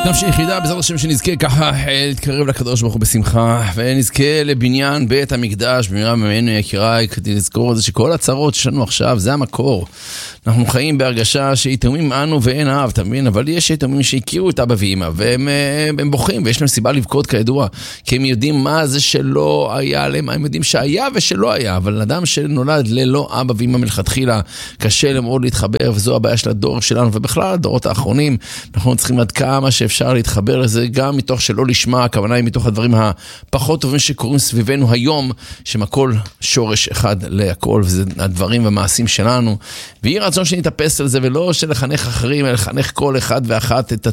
נפשי יחידה, בעזרת השם שנזכה ככה להתקרב לקדוש ברוך הוא בשמחה, ונזכה לבניין בית המקדש במהרה ממנו יקיריי, כדי לזכור את זה שכל הצרות שלנו עכשיו זה המקור. אנחנו חיים בהרגשה שיתומים אנו ואין אב, תמיד, אבל יש יתומים שהכירו את אבא ואמא, והם בוכים, ויש להם סיבה לבכות כידוע, כי הם יודעים מה זה שלא היה להם, הם יודעים שהיה ושלא היה, אבל אדם שנולד ללא אבא ואמא מלכתחילה, קשה להם מאוד להתחבר, וזו הבעיה של הדור שלנו, ובכלל הדורות האחרונים, אנחנו צריכים עד כמה שאפשר להתחבר לזה, גם מתוך שלא לשמה, הכוונה היא מתוך הדברים הפחות טובים שקורים סביבנו היום, שמכל שורש אחד להכל, וזה הדברים והמעשים שלנו, ויהי רצון שנתאפס על זה, ולא שלחנך אחרים, אלא לחנך כל אחד ואחת את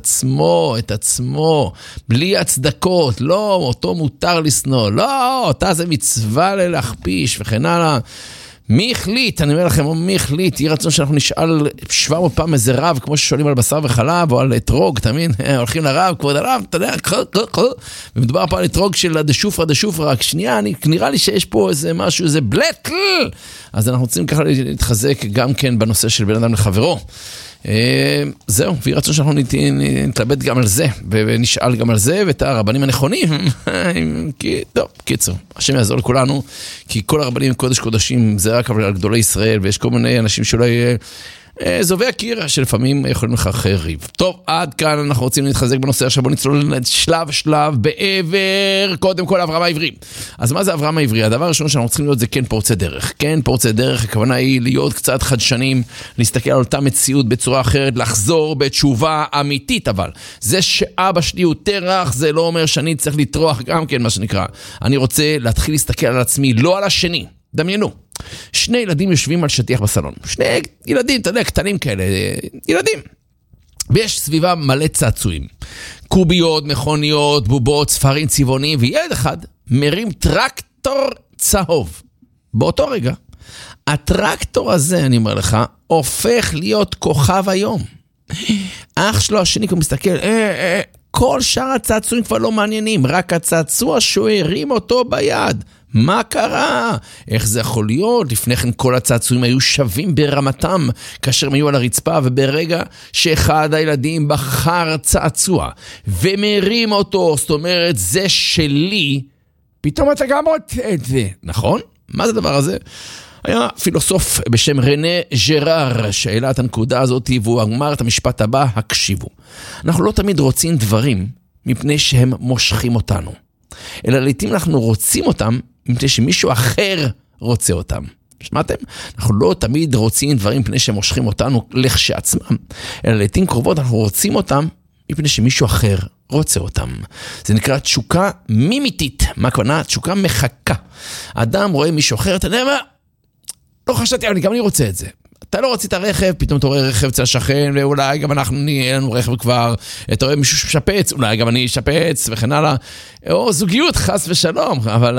עצמו, בלי הצדקות, לא, אותו מותר לסנוע, לא, אותה זה מצווה להכפיש, וכן הלאה. מי החליט? אני אומר לכם, מי החליט? יהיה רצון שאנחנו נשאל 700 פעם איזה רב, כמו ששואלים על בשר וחלב, או על אתרוג, תמיד, הולכים לרב, כבוד הרב, אתה יודע, ומדובר פה על אתרוג של הדשופרה, רק שנייה, נראה לי שיש פה איזה משהו, איזה בלטל, אז אנחנו רוצים ככה להתחזק גם כן בנושא של בן אדם לחברו. זהו, ויהיה רצון שאנחנו נתלבט גם על זה, ונשאל גם על זה, ואת הרבנים הנכונים, טוב, קיצור, השם יעזור לכולנו, כי כל הרבנים קודש קודשים, זה רק על גדולי ישראל, ויש כל מיני אנשים שאולי זובי הקיר, שלפעמים יכולים לחרחר ריב. טוב, עד כאן אנחנו רוצים להתחזק בנושא, עכשיו בוא נצלול שלב בעבר, קודם כל אברהם העברי. אז מה זה אברהם העברי? הדבר הראשון שאנחנו צריכים להיות זה כן פורצי דרך. כן פורצי דרך, הכוונה היא להיות קצת חדשנים, להסתכל על אותה מציאות בצורה אחרת, לחזור בתשובה אמיתית, אבל זה שאבא שלי הוא תרח, זה לא אומר שאני צריך לטרוח גם כן, מה שנקרא. אני רוצה להתחיל להסתכל על עצמי, לא על השני. דמיינו. שני ילדים יושבים על שטיח בסלון. שני ילדים, אתה יודע, קטנים כאלה, ילדים. ויש סביבה מלא צעצועים. קוביות, מכוניות, בובות, ספרים צבעוניים, וילד אחד מרים טרקטור צהוב. באותו רגע, הטרקטור הזה, אני אומר לך, הופך להיות כוכב היום. אח שלו השני כבר מסתכל, כל שאר הצעצועים כבר לא מעניינים, רק הצעצוע שוערים אותו ביד. מה קרה? איך זה יכול להיות? לפני כן כל הצעצועים היו שווים ברמתם כאשר הם היו על הרצפה, וברגע שאחד הילדים בחר צעצוע ומרים אותו, זאת אומרת זה שלי, פתאום אתה גם רוצה את זה, נכון? מה זה הדבר הזה? היה פילוסוף בשם רנה ז'רר שהעלה את הנקודה הזאת, והוא אמר את המשפט הבא, הקשיבו. אנחנו לא תמיד רוצים דברים מפני שהם מושכים אותנו, אלא לעתים אנחנו רוצים אותם מפני שמישהו אחר רוצה אותם. שמעתם? אנחנו לא תמיד רוצים דברים מפני שהם מושכים אותנו לכשעצמם, אלא לעתים קרובות אנחנו רוצים אותם מפני שמישהו אחר רוצה אותם. זה נקרא תשוקה מימיתית. מה הכוונה? תשוקה מחכה. אדם רואה מישהו אחר, אתה יודע מה? לא חשבתי, אבל גם אני רוצה את זה. אתה לא רצית רכב, פתאום אתה רואה רכב אצל השכן, ואולי גם אנחנו נהיה לנו רכב כבר, אתה רואה מישהו ששפץ, אולי גם אני שפץ, וכן הלאה. או זוגיות, חס ושלום, אבל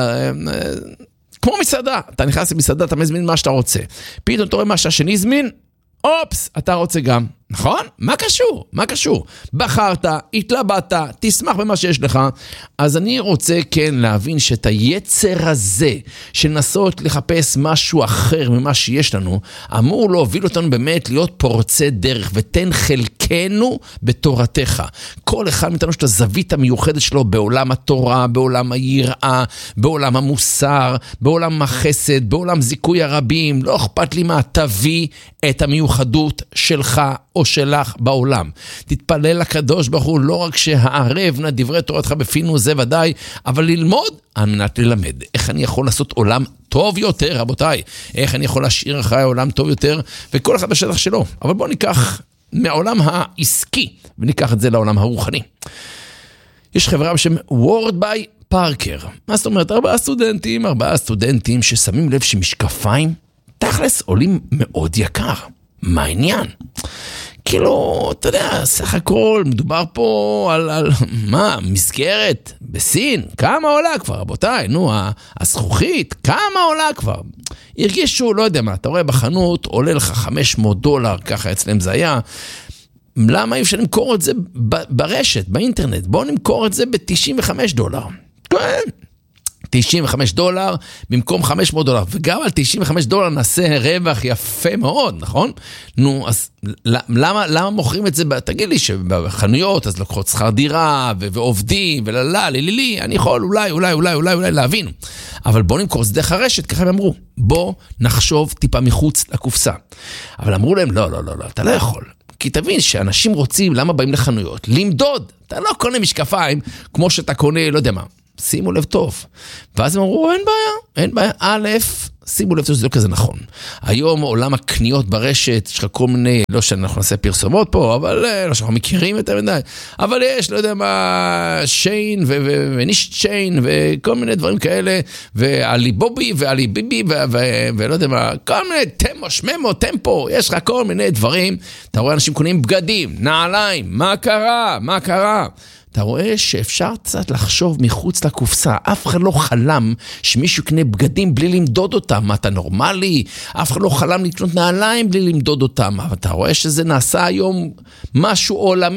כמו מסעדה, אתה נכנס למסעדה, אתה מזמין מה שאתה רוצה. פתאום אתה רואה מה שהשני הזמין, אופס, אתה רוצה גם. נכון? מה קשור? מה קשור? בחרת, התלבטת, תשמח במה שיש לך. אז אני רוצה כן להבין שאת היצר הזה, שנסות לחפש משהו אחר ממה שיש לנו, אמור להוביל אותנו באמת להיות פורצי דרך, ותן חלקנו בתורתך. כל אחד מאיתנו שאת הזווית המיוחדת שלו בעולם התורה, בעולם היראה, בעולם המוסר, בעולם החסד, בעולם זיכוי הרבים. לא אכפת לי מה, תביא את המיוחדות שלך או שלך בעולם. תתפלל לקדוש ברוך הוא, לא רק שהערב נא דברי תורתך בפינו, זה ודאי, אבל ללמוד על מנת ללמד. איך אני יכול לעשות עולם טוב יותר, רבותיי? איך אני יכול להשאיר אחרי עולם טוב יותר? וכל אחד בשטח שלו. אבל בואו ניקח מהעולם העסקי, וניקח את זה לעולם הרוחני. יש חברה בשם Word by Parker. מה זאת אומרת? 4 סטודנטים ששמים לב שמשקפיים תכלס עולים מאוד יקר. מה העניין? כאילו, אתה יודע, סך הכל מדובר פה על מה? מסגרת בסין? כמה עולה כבר, רבותיי? נו, הזכוכית, כמה עולה כבר? הרגישו, לא יודע מה, אתה רואה בחנות, עולה לך $500, ככה אצלם זה היה. למה אי אפשר למכור את זה ברשת, באינטרנט? בואו נמכור את זה $95. כן. $95 במקום $500, וגם על $95 נעשה רווח יפה מאוד, נכון? נו, אז למה מוכרים את זה? תגיד לי שבחנויות אז לוקחות שכר דירה ועובדים לילי, אני יכול אולי להבין. אבל בוא נמכור זה דרך הרשת, ככה הם אמרו. בוא נחשוב טיפה מחוץ לקופסה. אבל אמרו להם, לא, אתה לא יכול. כי תבין שאנשים רוצים, למה באים לחנויות? למדוד. אתה לא קונה משקפיים כמו שאתה קונה, לא יודע מה. שימו לב טוב. ואז הם אמרו, אין בעיה. א', שימו לב טוב, זה לא כזה נכון. היום עולם הקניות ברשת, יש לך כל מיני, לא שאנחנו נעשה פרסומות פה, אבל לא שאנחנו מכירים את המדי, אבל יש, לא יודע מה, שיין ונישט שיין, וכל מיני דברים כאלה, ועלי בובי ועלי ביבי, ולא יודע מה, כל מיני תמו, שממו, טמפו, יש לך כל מיני דברים. אתה רואה אנשים קונים בגדים, נעליים, מה קרה? אתה רואה שאפשר קצת לחשוב מחוץ לקופסה. אף אחד לא חלם שמישהו יקנה בגדים בלי למדוד אותם. מה, אתה נורמלי? אף אחד לא חלם לקנות נעליים בלי למדוד אותם. אבל אתה רואה שזה נעשה היום משהו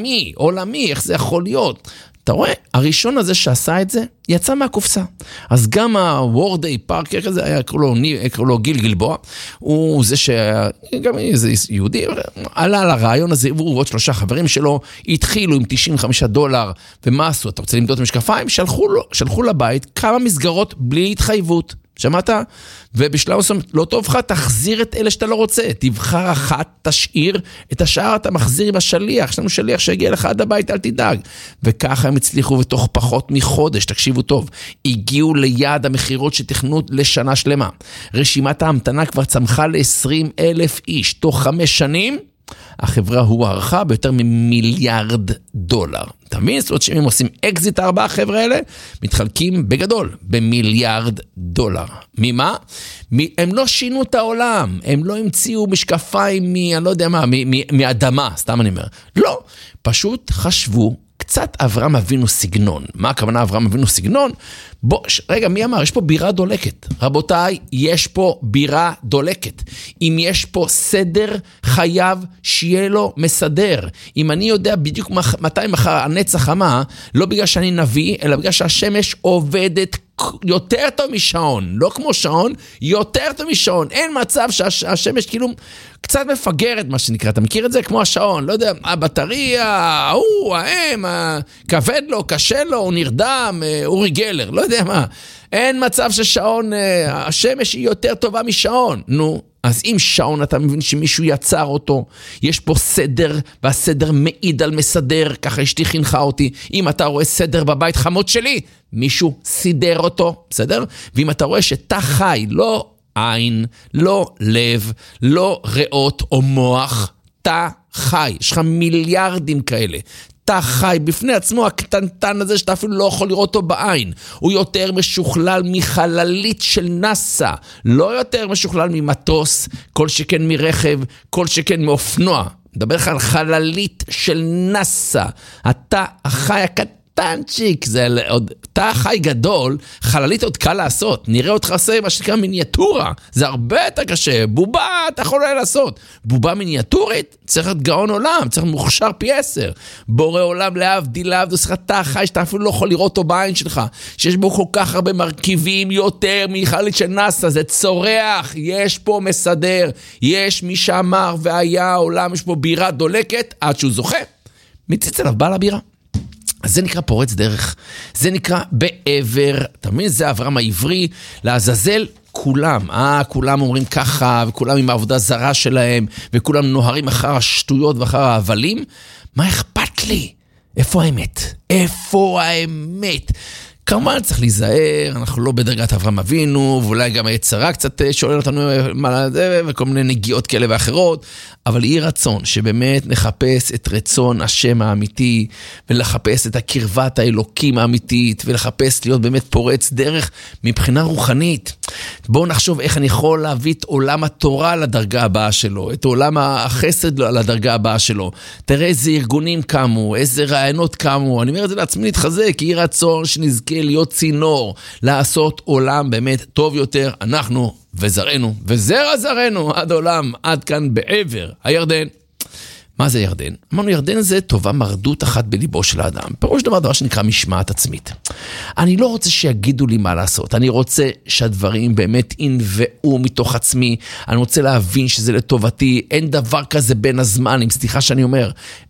עולמי, איך זה יכול להיות? אתה רואה, הראשון הזה שעשה את זה, יצא מהקופסה. אז גם הוורדי פארקר כזה, היה קראו לו גיל גלבוע, הוא זה שגם איזה יהודי, עלה על הרעיון הזה, הוא ועוד 3 חברים שלו, התחילו עם $95, ומה עשו? אתה רוצה למדוד משקפיים? שלחו לבית כמה מסגרות בלי התחייבות. שמעת? ובשלב מסוים, לא טוב לך, תחזיר את אלה שאתה לא רוצה. תבחר אחת, תשאיר, את השאר אתה מחזיר עם השליח. יש לנו שליח שהגיע לך עד הבית, אל תדאג. וככה הם הצליחו בתוך פחות מחודש, תקשיבו טוב, הגיעו ליעד המחירות שתכנו לשנה שלמה. רשימת ההמתנה כבר צמחה ל-20,000 איש. תוך 5 שנים, החברה הוערכה ביותר $1 מיליארד. אתה מבין? זאת אומרת שאם הם עושים אקזיט, 4 החברה האלה, מתחלקים בגדול, $1 מיליארד. ממה? הם לא שינו את העולם, הם לא המציאו משקפיים אני לא יודע מה, מאדמה, סתם אני אומר. לא, פשוט חשבו, קצת אברהם אבינו סגנון. מה הכוונה אברהם אבינו סגנון? רגע, מי אמר? יש פה בירה דולקת. רבותיי, יש פה בירה דולקת. אם יש פה סדר, חייב שיהיה לו מסדר. אם אני יודע בדיוק מתי מחר הנצח מה, לא בגלל שאני נביא, אלא בגלל שהשמש עובדת יותר טוב משעון, לא כמו שעון, יותר טוב משעון. אין מצב שהשמש כאילו קצת מפגרת, מה שנקרא. אתה מכיר את זה? כמו השעון, לא יודע, הבטריה, כבד לו, קשה לו, הוא נרדם, אורי גלר, לא יודע מה. אין מצב ששעון, השמש היא יותר טובה משעון. נו, אז אם שעון אתה מבין שמישהו יצר אותו, יש פה סדר, והסדר מעיד על מסדר, ככה אשתי חינכה אותי. אם אתה רואה סדר בבית חמוד שלי, מישהו סידר אותו, בסדר? ואם אתה רואה שאתה חי, לא עין, לא לב, לא ריאות או מוח, אתה חי, יש לך מיליארדים כאלה. אתה חי בפני עצמו הקטנטן הזה שאתה אפילו לא יכול לראות אותו בעין. הוא יותר משוכלל מחללית של נאסא, לא יותר משוכלל ממטוס, כל שכן מרכב, כל שכן מאופנוע. מדבר לך על חללית של נאסא. אתה החי הקטנצ'יק, זה עוד, אתה חי גדול, חללית עוד קל לעשות. נראה אותך עושה מה שנקרא מיניאטורה, זה הרבה יותר קשה. בובה אתה יכול לעשות. בובה מיניאטורית, צריך להיות גאון עולם, צריך מוכשר פי 10. בורא עולם להבדיל, אתה חי שאתה אפילו לא יכול לראות אותו בעין שלך, שיש בו כל כך הרבה מרכיבים יותר מחללית של נאסא, זה צורח, יש פה מסדר, יש מי שאמר והיה עולם, יש פה בירה דולקת, עד שהוא זוכה. מציץ אליו בעל הבירה. אז זה נקרא פורץ דרך, זה נקרא בעבר, אתה מבין? זה אברהם העברי, לעזאזל כולם, כולם אומרים ככה, וכולם עם העבודה זרה שלהם, וכולם נוהרים אחר השטויות ואחר ההבלים. מה אכפת לי? איפה האמת? איפה האמת? כמובן צריך להיזהר, אנחנו לא בדרגת אברהם אבינו, ואולי גם היצרה קצת שואל אותנו מה זה, וכל מיני נגיעות כאלה ואחרות, אבל יהי רצון שבאמת נחפש את רצון השם האמיתי, ולחפש את הקרבת האלוקים האמיתית, ולחפש להיות באמת פורץ דרך מבחינה רוחנית. בואו נחשוב איך אני יכול להביא את עולם התורה לדרגה הבאה שלו, את עולם החסד לדרגה הבאה שלו. תראה איזה ארגונים קמו, איזה רעיונות קמו, אני אומר את זה לעצמי להתחזק, יהי רצון שנזכה להיות צינור, לעשות עולם באמת טוב יותר, אנחנו וזרענו, וזרע זרענו עד עולם, עד כאן בעבר הירדן. מה זה ירדן? אמרנו, ירדן זה טובה מרדות אחת בליבו של האדם. פירוש דבר שנקרא משמעת עצמית. אני לא רוצה שיגידו לי מה לעשות. אני רוצה שהדברים באמת ינבעו מתוך עצמי. אני רוצה להבין שזה לטובתי. אין דבר כזה בין הזמנים. סליחה שאני אומר.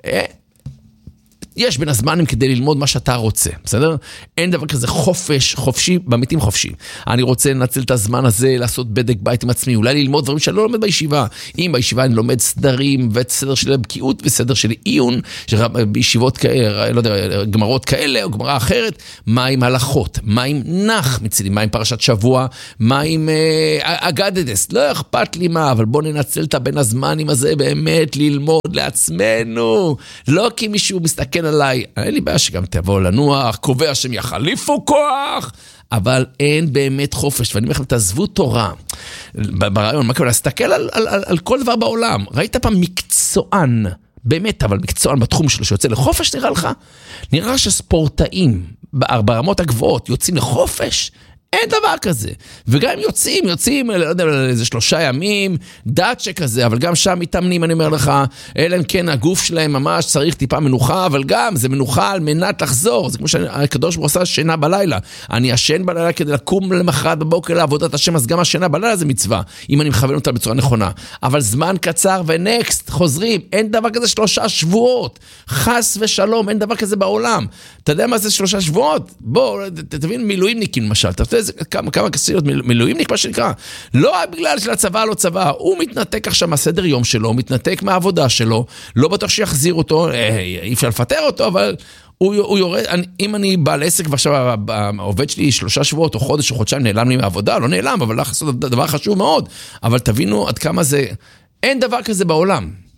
יש בין הזמנים כדי ללמוד מה שאתה רוצה, בסדר? אין דבר כזה חופשי, במיתים חופשי. אני רוצה לנצל את הזמן הזה, לעשות בדק בית עם עצמי, אולי ללמוד דברים שאני לא לומד בישיבה. אם בישיבה אני לומד סדרים, וסדר של בקיאות, וסדר של עיון, בישיבות כאלה, לא יודע, גמרות כאלה, או גמרה אחרת, מה עם הלכות, מה עם נח מצידי, מה עם פרשת שבוע, מה עם אגדדס, לא אכפת לי מה, אבל בוא ננצל את בין הזמנים הזה, באמת ללמוד לעצמנו, לא כי מישהו מסתכל עליי, אין לי בעיה שגם תבוא לנוח, קובע שהם יחליפו כוח, אבל אין באמת חופש, ואני אומר לכם, תעזבו תורה, ברעיון, מה כמובן, להסתכל על כל דבר בעולם, ראית פעם מקצוען, באמת, אבל מקצוען בתחום שלו, שיוצא לחופש, נראה לך? נראה שספורטאים, ברמות הגבוהות, יוצאים לחופש, אין דבר כזה. וגם יוצאים, לא יודע, איזה 3 ימים, דעת שכזה, אבל גם שם מתאמנים, אני אומר לך, אלא אם כן הגוף שלהם ממש צריך טיפה מנוחה, אבל גם זה מנוחה על מנת לחזור. זה כמו שהקדוש ברוך הוא עושה שינה בלילה. אני ישן בלילה כדי לקום למחרת בבוקר לעבודת השם, אז גם השינה בלילה זה מצווה, אם אני מכוון אותה בצורה נכונה. אבל זמן קצר ונקסט, חוזרים, אין דבר כזה 3 שבועות. חס ושלום, אין דבר כזה בעולם. אתה יודע מה זה 3 שבועות? בוא, תבין מילואימניקים למשל, כמה כסיות מילואימניק מה שנקרא, לא בגלל של הצבא לא צבא, הוא מתנתק עכשיו מהסדר יום שלו, הוא מתנתק מהעבודה שלו, לא בטוח שיחזיר אותו, אי אפשר לפטר אותו, אבל הוא יורד, אם אני בעל עסק ועכשיו העובד שלי 3 שבועות או חודש או חודשיים נעלם לי מהעבודה, לא נעלם, אבל זה דבר חשוב מאוד, אבל תבינו עד כמה זה, אין דבר כזה בעולם.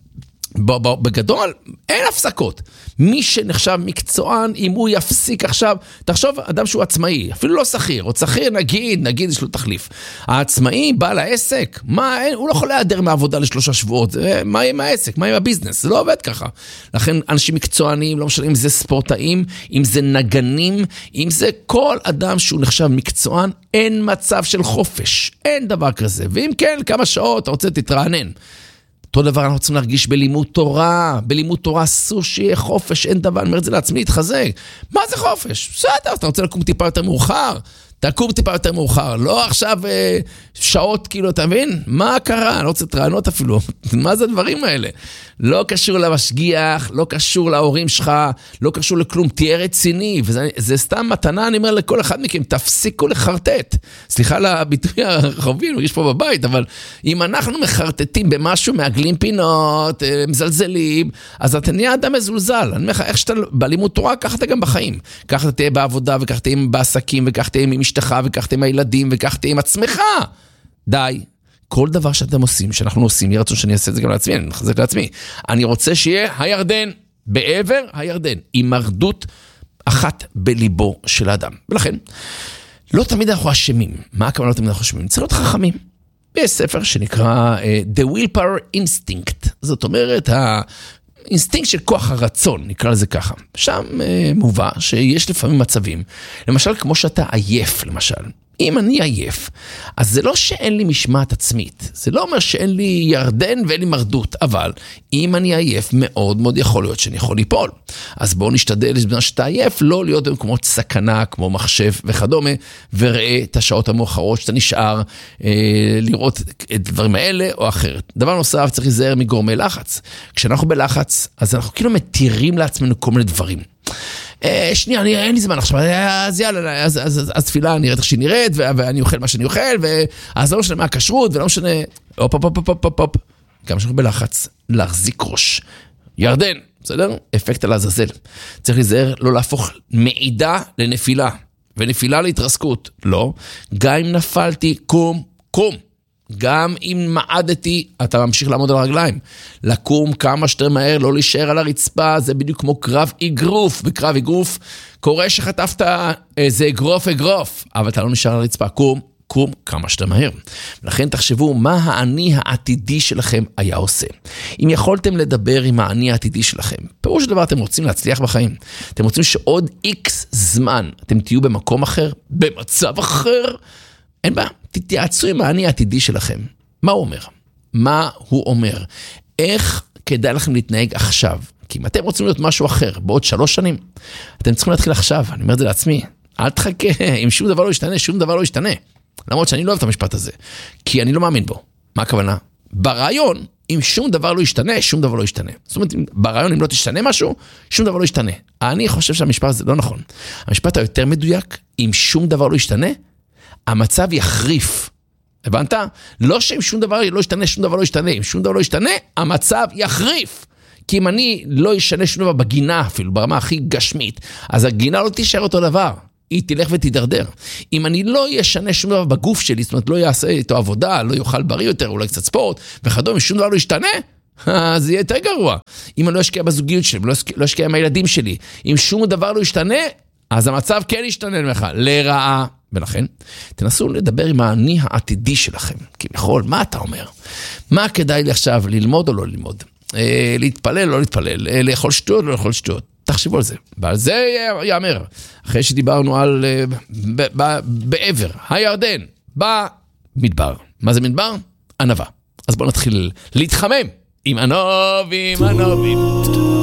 בגדול, אין הפסקות. מי שנחשב מקצוען, אם הוא יפסיק עכשיו, תחשוב, אדם שהוא עצמאי, אפילו לא שכיר, או שכיר נגיד יש לו תחליף. העצמאי, בעל העסק, הוא לא יכול להיעדר מהעבודה ל3 שבועות, מה עם העסק, מה עם הביזנס, זה לא עובד ככה. לכן אנשים מקצוענים, לא משנה אם זה ספורטאים, אם זה נגנים, אם זה כל אדם שהוא נחשב מקצוען, אין מצב של חופש, אין דבר כזה. ואם כן, כמה שעות, אתה רוצה תתרענן. אותו דבר אנחנו רוצים להרגיש בלימוד תורה, בלימוד תורה אסור שיהיה חופש, אין דבר, אני אומר את זה לעצמי, להתחזק. מה זה חופש? בסדר, אתה רוצה לקום טיפה יותר מאוחר, תקום טיפה יותר מאוחר, לא עכשיו שעות כאילו, אתה מבין? מה קרה? אני לא רוצה תרענות אפילו, מה זה הדברים האלה? לא קשור למשגיח, לא קשור להורים שלך, לא קשור לכלום, תהיה רציני, וזה סתם מתנה, אני אומר לכל אחד מכם, תפסיקו לחרטט. סליחה על הביטוי הרחובי, אני מרגיש פה בבית, אבל אם אנחנו מחרטטים במשהו, מעגלים פינות, מזלזלים, אז אתה נהיה אדם מזולזל. אני אומר לך, איך שאתה בלימוד תורה, ככה אתה גם בחיים. ככה אתה תהיה בעבודה, וככה תהיה בעסקים, וככה תהיה עם אשתך, וככה תהיה עם הילדים, וככה תהיה עם עצמך. די. כל דבר שאתם עושים, שאנחנו עושים, יהיה רצון שאני אעשה את זה גם לעצמי, אני מחזק לעצמי. אני רוצה שיהיה הירדן, בעבר הירדן, עם מרדות אחת בליבו של האדם. ולכן, לא תמיד אנחנו אשמים. מה הכוונה לא תמיד אנחנו אשמים? צריך להיות חכמים. יש ספר שנקרא The Willpower Instinct. זאת אומרת, האינסטינקט של כוח הרצון, נקרא לזה ככה. שם מובא שיש לפעמים מצבים, למשל כמו שאתה עייף, למשל. אם אני עייף, אז זה לא שאין לי משמעת עצמית, זה לא אומר שאין לי ירדן ואין לי מרדות, אבל אם אני עייף, מאוד מאוד יכול להיות שאני יכול ליפול. אז בואו נשתדל בזמן שאתה עייף, לא להיות במקומות סכנה, כמו מחשב וכדומה, וראה את השעות המאוחרות שאתה נשאר, לראות את דברים האלה או אחרת. דבר נוסף, צריך להיזהר מגורמי לחץ. כשאנחנו בלחץ, אז אנחנו כאילו מתירים לעצמנו כל מיני דברים. שנייה, אין לי זמן עכשיו, אז יאללה, אז תפילה נראית איך שהיא נראית, ואני אוכל מה שאני אוכל, אז לא משנה מה הכשרות, ולא משנה, הופ, גם שאנחנו בלחץ, להחזיק ראש. ירדן, בסדר? אפקט על הזזל. צריך להיזהר לא להפוך מעידה לנפילה, ונפילה להתרסקות. לא, גם אם נפלתי, קום. גם אם מעדתי, אתה ממשיך לעמוד על הרגליים. לקום כמה שיותר מהר, לא להישאר על הרצפה, זה בדיוק כמו קרב אגרוף. בקרב אגרוף, קורה שחטפת איזה אגרוף, אבל אתה לא נשאר על הרצפה. קום כמה שיותר מהר. לכן תחשבו מה האני העתידי שלכם היה עושה. אם יכולתם לדבר עם האני העתידי שלכם, פירוש דבר אתם רוצים להצליח בחיים. אתם רוצים שעוד X זמן אתם תהיו במקום אחר, במצב אחר, אין בעיה. תתייעצו עם האני העתידי שלכם. מה הוא אומר? איך כדאי לכם להתנהג עכשיו? כי אם אתם רוצים להיות משהו אחר, בעוד 3 שנים, אתם צריכים להתחיל עכשיו, אני אומר את זה לעצמי, אל תחכה, אם שום דבר לא ישתנה, שום דבר לא ישתנה. למרות שאני לא אוהב את המשפט הזה, כי אני לא מאמין בו. מה הכוונה? ברעיון, אם שום דבר לא ישתנה, שום דבר לא ישתנה. זאת אומרת, ברעיון, אם לא תשתנה משהו, שום דבר לא ישתנה. אני חושב שהמשפט הזה לא נכון. המשפט היותר מדויק, אם שום דבר לא ישתנה, המצב יחריף. הבנת? לא שאם שום דבר לא ישתנה, שום דבר לא ישתנה. אם שום דבר לא ישתנה, המצב יחריף. כי אם אני לא ישנה שום דבר בגינה אפילו, ברמה הכי גשמית, אז הגינה לא תישאר אותו דבר. היא תלך ותידרדר. אם אני לא ישנה שום דבר בגוף שלי, זאת אומרת, לא יעשה איתו עבודה, לא יאכל בריא יותר, אולי קצת ספורט, וכדומה, אם שום דבר לא ישתנה, אז יהיה יותר גרוע. אם אני לא אשקיע בזוגיות שלי, לא אשקיע עם הילדים שלי, אם שום דבר לא ישתנה, אז המצב כן ישתנה לך, לרעה. ולכן, תנסו לדבר עם האני העתידי שלכם. כביכול, מה אתה אומר? מה כדאי לי עכשיו, ללמוד או לא ללמוד? להתפלל, לא להתפלל, לאכול שטויות, לא לאכול שטויות. תחשבו על זה, ועל זה יאמר, אחרי שדיברנו על בעבר, הירדן, במדבר. מה זה מדבר? ענבה. אז בואו נתחיל להתחמם עם ענבים.